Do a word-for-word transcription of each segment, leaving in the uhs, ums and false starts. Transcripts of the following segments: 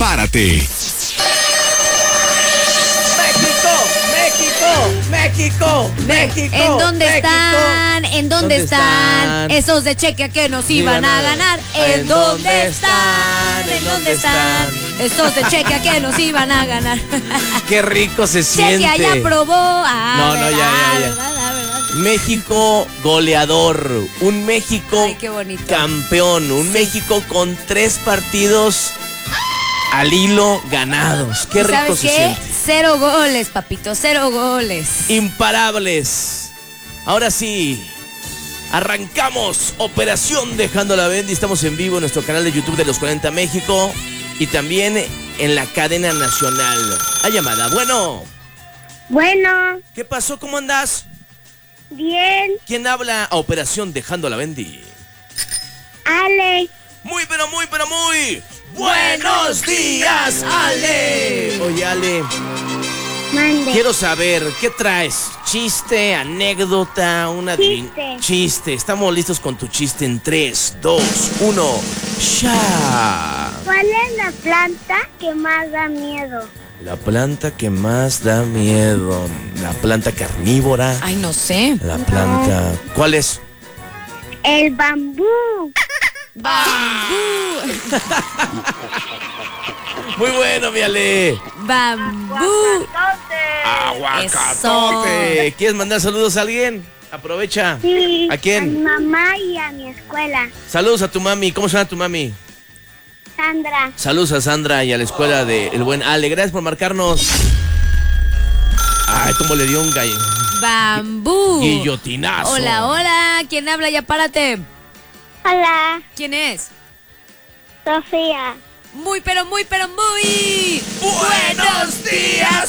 párate. México, México. ¿En dónde México. están? ¿En dónde, ¿Dónde están? están? Esos de cheque que nos iban a ganar. ¿En dónde están? ¿En dónde están? Esos de cheque que nos iban a ganar. Qué rico se siente. Cheque ya probó. Ah, No, no, verdad, ya, ya, ya. verdad, ah, verdad. México goleador, un México Ay, qué bonito. campeón, un Sí. México con tres partidos al hilo ganados. Qué ¿Y rico sabes se qué? siente. Cero goles, papito, cero goles. Imparables. Ahora sí, arrancamos Operación Dejando la Bendy. Estamos en vivo en nuestro canal de YouTube de Los cuarenta México y también en la cadena nacional. La llamada, bueno. Bueno, ¿Qué pasó? ¿Cómo andas? bien, ¿Quién habla a Operación Dejando la Bendy? Ale, Muy, pero muy, pero muy buenos días, Ale. Oye, Ale, mande. quiero saber, ¿qué traes? ¿Chiste, anécdota, una adivin- Chiste. Chiste. Estamos listos con tu chiste en tres, dos, uno. ¡Ya! ¿Cuál es la planta que más da miedo? La planta que más da miedo. La planta carnívora. Ay, no sé. La planta... ¿Cuál es? El bambú. Bambú. Muy bueno, mi Ale. Bambú. Aguacatote. ¿Quieres mandar saludos a alguien? Aprovecha. Sí, ¿A quién? A mi mamá y a mi escuela. Saludos a tu mami. ¿Cómo se llama tu mami? Sandra. Saludos a Sandra y a la escuela de El Buen Ale. Gracias por marcarnos. Ay, cómo le dio un gallo. Bambú. Guillotinazo. Hola, hola. ¿Quién habla? Ya párate. Hola, ¿Quién es? Sofía. Muy, pero muy, pero muy. ¡Buenos días,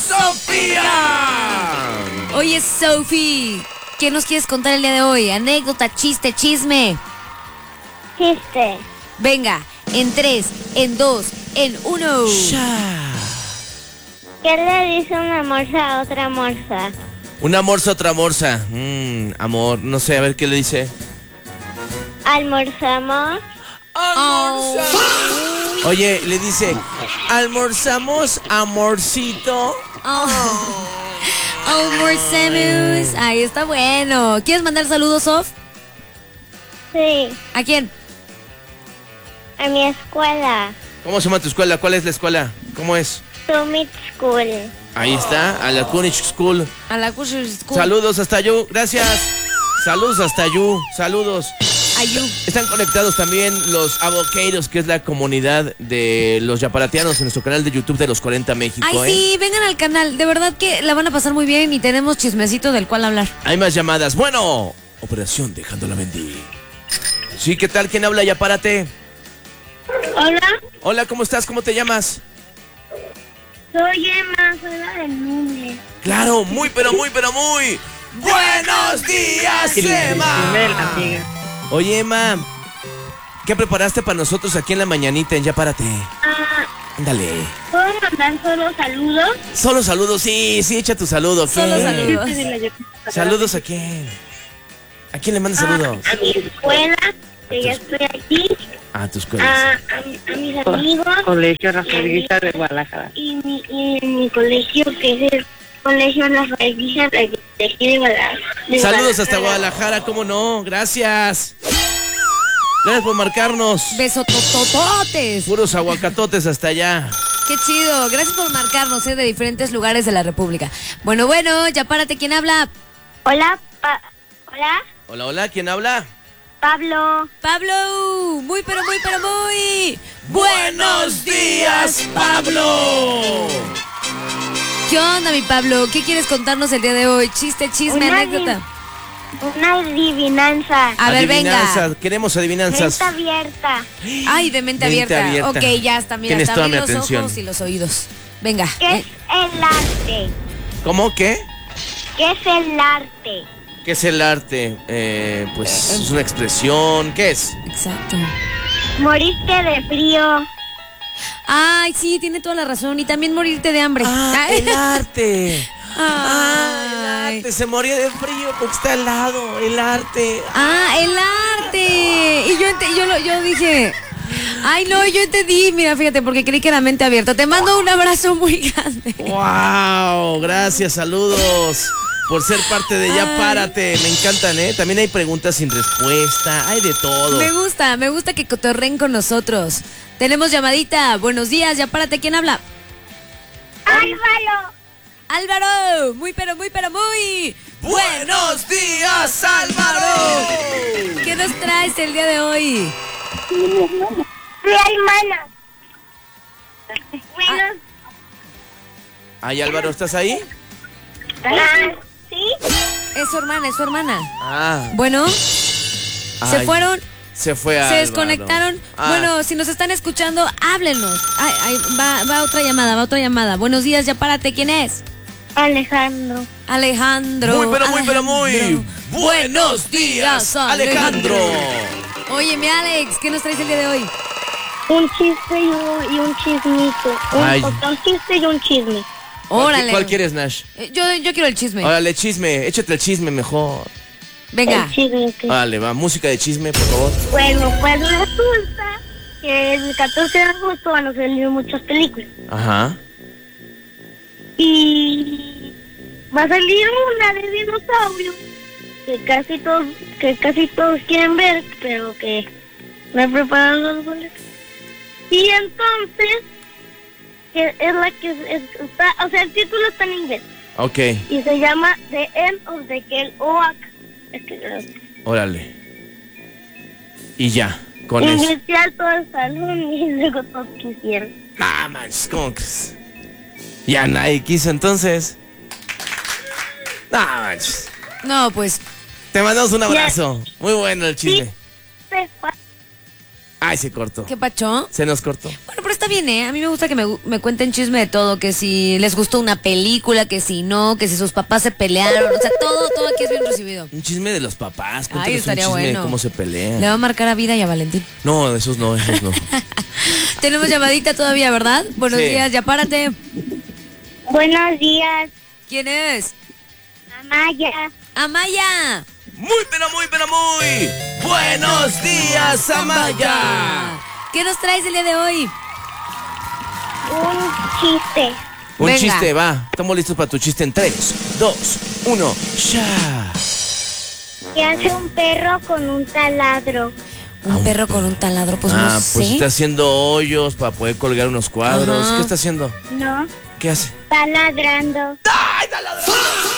Sofía! Oye, Sophie, ¿qué nos quieres contar el día de hoy? Anécdota, chiste, chisme. Chiste. Venga, en tres, en dos, en uno. Ya. ¿Qué le dice una morsa a otra morsa? Una morsa, otra morsa. Mmm, amor, no sé, a ver qué le dice. Almorzamos. Oh. Oye, le dice, almorzamos, amorcito. Oh. Almorzamos. Ahí está bueno. ¿Quieres mandar saludos, Sof? Sí, ¿A quién? a mi escuela. ¿Cómo se llama tu escuela? ¿Cuál es la escuela? ¿Cómo es? Summit School. Ahí está, a la Kunich School. A la Kusher School. Saludos hasta Yu, gracias. Saludos hasta Yu, saludos. Ayú. Están conectados también los avoqueiros, que es la comunidad de los yaparatianos en nuestro canal de YouTube de Los cuarenta México. Ay, ¿eh? sí, vengan al canal. De verdad que la van a pasar muy bien y tenemos chismecito del cual hablar. Hay más llamadas. Bueno, Operación Dejando la Bendy. Sí, ¿qué tal? ¿Quién habla? Ya párate. Hola, Hola, ¿cómo estás? ¿Cómo te llamas? soy Emma, soy la del lunes. Claro, muy, pero muy, pero muy. ¡Buenos días, Emma! Oye, Emma, ¿qué preparaste para nosotros aquí en la mañanita en Ya Párate? Ah, Ándale. ¿puedo mandar solo saludos? Solo saludos, sí, sí, echa tu saludo. Solo ¿Qué? saludos. ¿Saludos a quién? ¿A quién le mandas saludos? A mi escuela, que ya estoy aquí. A tus A, colegas. a, a mis amigos. Colegio Rafaelita de Guadalajara. Y mi, y mi colegio, que es el Colegio Las Raíces de aquí de Guadalajara. de Saludos hasta Guadalajara, ¿cómo no? Gracias. Gracias por marcarnos. Besototototes. Puros aguacatotes hasta allá. Qué chido. Gracias por marcarnos, ¿eh? De diferentes lugares de la República. Bueno, bueno, ya párate. ¿Quién habla? Hola, pa, hola, Hola, hola, ¿quién habla? Pablo. Pablo. Muy, pero muy, pero muy. ¡Buenos días, Pablo! ¿Qué onda, mi Pablo? ¿Qué quieres contarnos el día de hoy? Chiste, chisme, Una anécdota. Una adivinanza. A ver, Adivinanza, venga. queremos adivinanzas. Mente abierta. Ay, de mente, Mente abierta. abierta. Ok, ya está. Mira, Tienes toda también mi los atención. ojos y los oídos. Venga. ¿Qué eh, es el arte? ¿Cómo? ¿Qué? ¿Qué es el arte? ¿Qué es el arte? Eh, pues es una expresión. ¿Qué es? Exacto. Moriste de frío. Ay, sí, tiene toda la razón. Y también morirte de hambre. Ah, Ay. el arte. Ah, el Ay. arte. Se moría de frío porque está helado. El arte. Ah, el arte. Y yo, ente- yo, lo, yo dije, Ay, no, yo entendí, mira, fíjate, porque creí que era mente abierta. Te mando un abrazo muy grande. ¡Wow! Gracias, saludos por ser parte de Ya Ay. Párate. Me encantan, ¿eh? También hay preguntas sin respuesta, hay de todo. Me gusta, me gusta que cotorren con nosotros. Tenemos llamadita. Buenos días, Ya Párate. ¿Quién habla? Álvaro. Álvaro. Muy, pero, muy, pero, muy. ¡Buenos días, Álvaro! ¿Qué nos traes el día de hoy? Mi hermana. Bueno, Ay, Álvaro, ¿estás ahí? ah, ¿sí? Es su hermana, es su hermana. Ah. Bueno, se Ay, fueron, Se fue se Álvaro. desconectaron. Ah. Bueno, si nos están escuchando, háblenos. Ay, ay, va, va otra llamada, va otra llamada. Buenos días, Ya Párate. ¿Quién es? Alejandro. Alejandro. Muy, pero muy, pero muy. Alejandro. Buenos días, Alejandro. Oye, mi Alex, ¿qué nos traes el día de hoy? Un chiste y un, y un chismito. Un, Ay. o sea, un chiste y un chisme. ¿Cuál, Órale. ¿Cuál quieres, Nash? Eh, Yo, yo quiero el chisme. Órale, chisme. Échate el chisme mejor. Venga. El chisme. que- Vale, va. Música de chisme, por favor. Bueno, pues resulta que el catorce de agosto van a salir muchas películas. Ajá. Y va a salir una de dinosaurios que casi todos, que casi todos quieren ver, pero que no he preparado los boletos. Y entonces, que es la que es- está, o sea, el título está en inglés Ok. y se llama The End of the Kel Oak. Es que Órale. Y ya. Con en eso. inicial todo el salón y luego todos quisieron. Nah, manches, ¿cómo crees? Ya nadie quiso entonces. Nah, manches. No, pues, Te mandamos un abrazo. Muy bueno el chisme. Se fa- Ay, se cortó. ¿qué pacho? Se nos cortó. Bueno, pero está bien, ¿eh? A mí me gusta que me, gu- me cuenten chisme de todo, que si les gustó una película, que si no, que si sus papás se pelearon, o sea, todo, todo aquí es bien recibido. Un chisme de los papás. Cuéntanos Ay, un estaría chisme de bueno. cómo se pelean. Le va a marcar a Vida y a Valentín. No, esos no, esos no. Tenemos llamadita todavía, ¿verdad? Buenos Sí. días, Ya Párate. Buenos días, ¿Quién es? Amaya. Amaya. Muy, pero muy, pero muy. Buenos días, Amaya. ¿Qué nos traes el día de hoy? Un chiste. Un Venga. chiste, va. Estamos listos para tu chiste en tres, dos, uno, ya. ¿Qué hace un perro con un taladro? Un perro con un taladro, pues ah, no sé. pues está haciendo hoyos para poder colgar unos cuadros. Ajá. ¿Qué está haciendo? No, ¿Qué hace? está ladrando. Taladrando.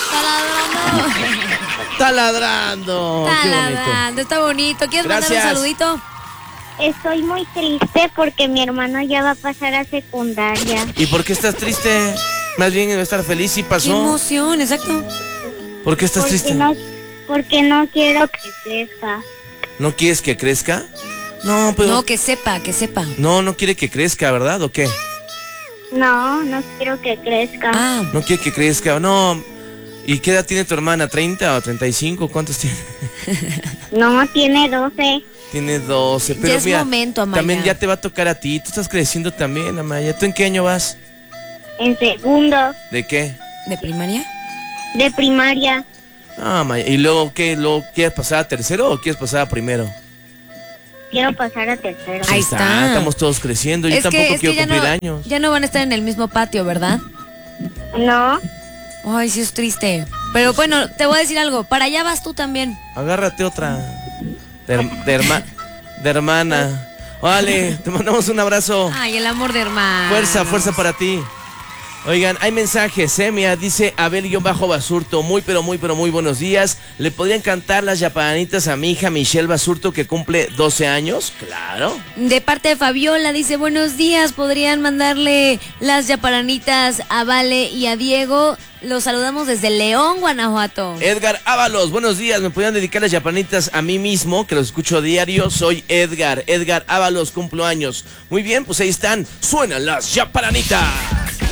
Está ladrando. Qué bonito. Taladrando, está bonito. ¿Quieres mandar Gracias. un saludito? Estoy muy triste porque mi hermano ya va a pasar a secundaria. ¿Y por qué estás triste? Más bien debe estar feliz y Qué pasó. emoción, exacto. ¿Por qué estás Porque triste? no, porque no quiero que crezca. ¿No quieres que crezca? No, pero... No, que sepa, que sepa. No, no quiere que crezca, ¿verdad? ¿O qué? No, no quiero que crezca. Ah, No quiere que crezca. No. ¿Y qué edad tiene tu hermana? ¿treinta o treinta y cinco? ¿Cuántos tiene? No, tiene doce. Tiene doce. Pero Ya es mira, momento, Amaya. también ya te va a tocar a ti. Tú estás creciendo también, Amaya. ¿Tú en qué año vas? En segundo ¿De qué? ¿de primaria? de primaria. Ah, Amaya. ¿Y luego qué? ¿Luego quieres pasar a tercero o quieres pasar a primero? Quiero pasar a tercero. Ahí está. Estamos todos creciendo. Yo Es que- tampoco es que quiero ya cumplir no, años. ya no van a estar en el mismo patio, ¿verdad? No, Ay, sí es triste. Pero bueno, te voy a decir algo. Para allá vas tú también. Agárrate otra. De, her- de herma- de hermana. Vale, te mandamos un abrazo. Ay, el amor de hermano. Fuerza, fuerza para ti. Oigan, hay mensajes, ¿eh? Mira, dice Abel-Basurto, muy pero muy pero muy buenos días. ¿Le podrían cantar las yapanitas a mi hija Michelle Basurto que cumple doce años? Claro. De parte de Fabiola, dice, buenos días, podrían mandarle las yaparanitas a Vale y a Diego. Los saludamos desde León, Guanajuato. Edgar Ábalos, buenos días. ¿Me podrían dedicar las yapanitas a mí mismo, que los escucho diario? Soy Edgar. Edgar Ábalos, cumplo años. Muy bien, pues ahí están. Suenan las yapanitas.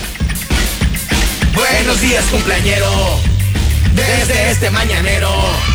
Buenos días, cumpleañero. Desde este mañanero